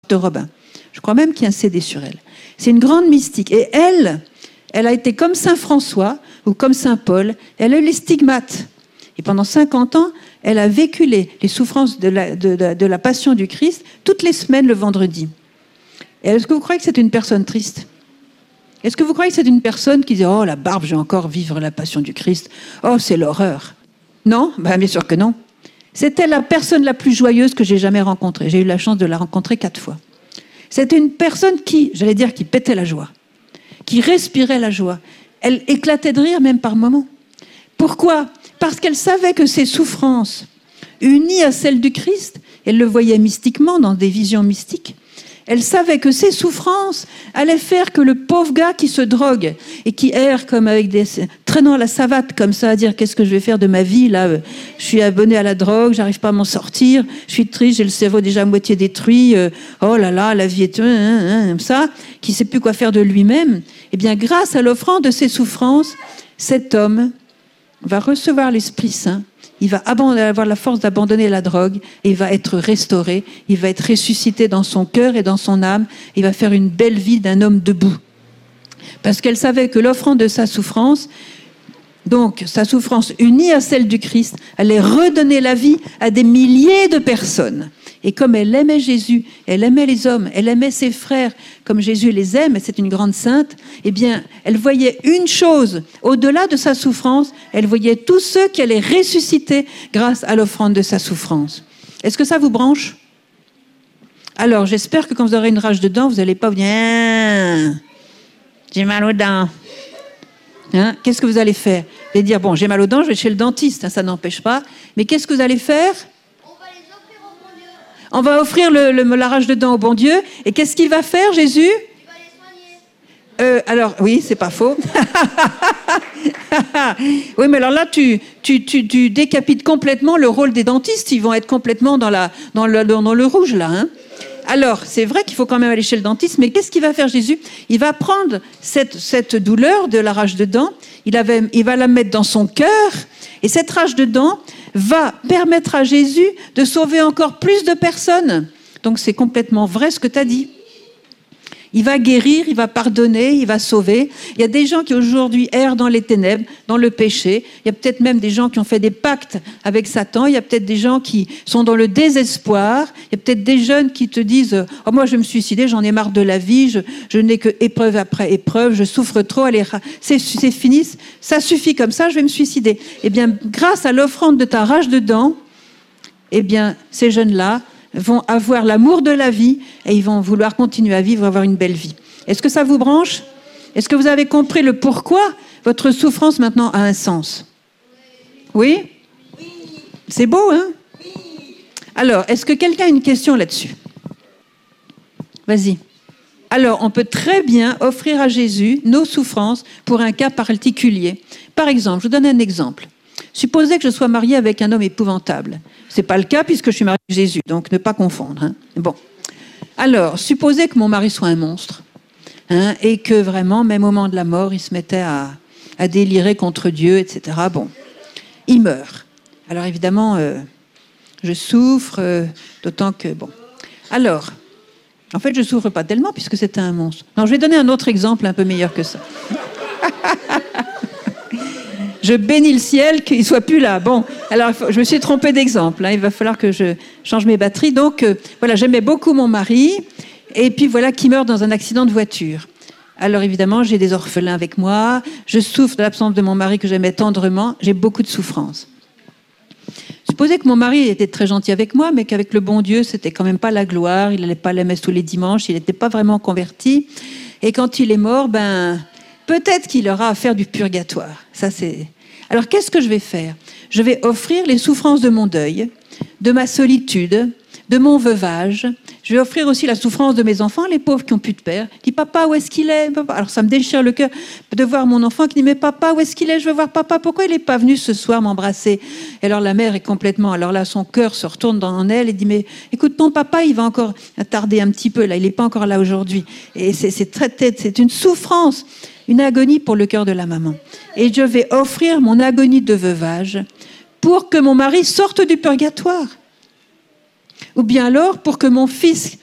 de Robin. Je crois même qu'il y a un CD sur elle. C'est une grande mystique. Et elle a été comme Saint François ou comme Saint Paul. Elle a eu les stigmates. Et pendant 50 ans, elle a vécu les souffrances de la passion du Christ toutes les semaines le vendredi. Et est-ce que vous croyez que c'est une personne triste ? Est-ce que vous croyez que c'est une personne qui dit « Oh, la barbe, je vais encore vivre la passion du Christ. Oh, c'est l'horreur. » Non ? Bien sûr que non. C'était la personne la plus joyeuse que j'ai jamais rencontrée. J'ai eu la chance de la rencontrer 4 fois. C'était une personne qui pétait la joie, qui respirait la joie. Elle éclatait de rire même par moments. Pourquoi ? Parce qu'elle savait que ses souffrances, unies à celles du Christ, elle le voyait mystiquement, dans des visions mystiques, elle savait que ces souffrances allaient faire que le pauvre gars qui se drogue et qui erre comme traînant la savate comme ça, à dire qu'est-ce que je vais faire de ma vie là, je suis abonné à la drogue, j'arrive pas à m'en sortir, je suis triste, j'ai le cerveau déjà à moitié détruit, oh là là, la vie est comme ça, qui sait plus quoi faire de lui-même. Eh bien, grâce à l'offrande de ses souffrances, cet homme va recevoir l'Esprit Saint. Il va avoir la force d'abandonner la drogue et il va être restauré, il va être ressuscité dans son cœur et dans son âme, il va faire une belle vie d'un homme debout. Parce qu'elle savait que l'offrande de sa souffrance, donc sa souffrance unie à celle du Christ, allait redonner la vie à des milliers de personnes. Et comme elle aimait Jésus, elle aimait les hommes, elle aimait ses frères, comme Jésus les aime, et c'est une grande sainte, eh bien, elle voyait une chose, au-delà de sa souffrance, elle voyait tous ceux qui allaient ressusciter grâce à l'offrande de sa souffrance. Est-ce que ça vous branche ? Alors, j'espère que quand vous aurez une rage de dents, vous n'allez pas vous dire « j'ai mal aux dents ». Qu'est-ce que vous allez faire ? Vous allez dire « bon, j'ai mal aux dents, je vais chez le dentiste, ça n'empêche pas ». Mais qu'est-ce que vous allez faire ? On va offrir la rage de dents au bon Dieu. Et qu'est-ce qu'il va faire, Jésus ? Il va les soigner. Alors, oui, c'est pas faux. Oui, mais alors là, tu décapites complètement le rôle des dentistes. Ils vont être complètement dans le rouge, là. Hein. Alors, c'est vrai qu'il faut quand même aller chez le dentiste, mais qu'est-ce qu'il va faire, Jésus ? Il va prendre cette douleur de la rage de dents, il va la mettre dans son cœur, et cette rage de dents va permettre à Jésus de sauver encore plus de personnes. Donc c'est complètement vrai ce que tu as dit. Il va guérir, il va pardonner, il va sauver. Il y a des gens qui aujourd'hui errent dans les ténèbres, dans le péché. Il y a peut-être même des gens qui ont fait des pactes avec Satan. Il y a peut-être des gens qui sont dans le désespoir. Il y a peut-être des jeunes qui te disent « Oh, moi je vais me suicider, j'en ai marre de la vie, je n'ai que épreuve après épreuve, je souffre trop, allez, c'est fini, ça suffit comme ça, je vais me suicider. » Eh bien, grâce à l'offrande de ta rage de dents, eh bien, ces jeunes-là vont avoir l'amour de la vie et ils vont vouloir continuer à vivre, avoir une belle vie. Est-ce que ça vous branche ? Est-ce que vous avez compris le pourquoi votre souffrance maintenant a un sens ? Oui ? C'est beau, hein ? Alors, est-ce que quelqu'un a une question là-dessus ? Vas-y. Alors, on peut très bien offrir à Jésus nos souffrances pour un cas particulier. Par exemple, je vous donne un exemple. Supposez que je sois mariée avec un homme épouvantable. Ce n'est pas le cas puisque je suis mariée avec Jésus, donc ne pas confondre. Hein. Bon. Alors, supposez que mon mari soit un monstre et que vraiment, même au moment de la mort, il se mettait à délirer contre Dieu, etc. Bon, il meurt. Alors évidemment, je souffre, d'autant que... Bon. Alors, en fait, je ne souffre pas tellement puisque c'était un monstre. Non, je vais donner un autre exemple un peu meilleur que ça. Je bénis le ciel qu'il ne soit plus là. Bon, alors je me suis trompée d'exemple. Il va falloir que je change mes batteries. Donc, voilà, j'aimais beaucoup mon mari. Et puis voilà, qui meurt dans un accident de voiture. Alors évidemment, j'ai des orphelins avec moi. Je souffre de l'absence de mon mari que j'aimais tendrement. J'ai beaucoup de souffrance. Supposez que mon mari était très gentil avec moi, mais qu'avec le bon Dieu, c'était quand même pas la gloire. Il n'allait pas à la messe tous les dimanches. Il n'était pas vraiment converti. Et quand il est mort, peut-être qu'il aura à faire du purgatoire. Ça, c'est... Alors, qu'est-ce que je vais faire ? Je vais offrir les souffrances de mon deuil, de ma solitude, de mon veuvage. Je vais offrir aussi la souffrance de mes enfants, les pauvres qui n'ont plus de père. Qui dit, papa, où est-ce qu'il est ? Papa. Alors, ça me déchire le cœur de voir mon enfant qui dit, mais papa, où est-ce qu'il est ? Je veux voir papa. Pourquoi il n'est pas venu ce soir m'embrasser ? Et alors, la mère est complètement... Alors là, son cœur se retourne en elle et dit, mais écoute, ton papa, il va encore tarder un petit peu, là. Il n'est pas encore là aujourd'hui. Et c'est une souffrance, une agonie pour le cœur de la maman. Et je vais offrir mon agonie de veuvage pour que mon mari sorte du purgatoire. Ou bien alors pour que mon fils,